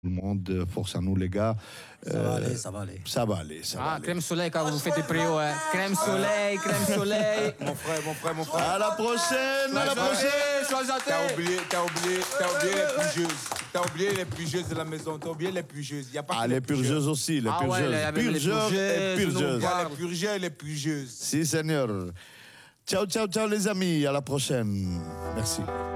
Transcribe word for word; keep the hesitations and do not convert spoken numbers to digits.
le monde. Force à nous, les gars. Ça euh, va aller, ça va aller. Ça va aller, ça ah, va aller. Crème soleil quand vous faites des prios, hein. Crème soleil, crème soleil. Mon frère, mon frère, mon frère. À la prochaine, à la prochaine. T'as oublié, t'as oublié, t'as oublié les purgeuses. T'as oublié les purgeuses de la maison. T'as oublié les purgeuses. Y a pas ah, que les purgeuses aussi, les ah purgeuses. Ouais, les, purgeurs et purgeuses. Il y a les purgeurs et les purgeuses. Si, Seigneur. Ciao, ciao, ciao, les amis. À la prochaine. Merci.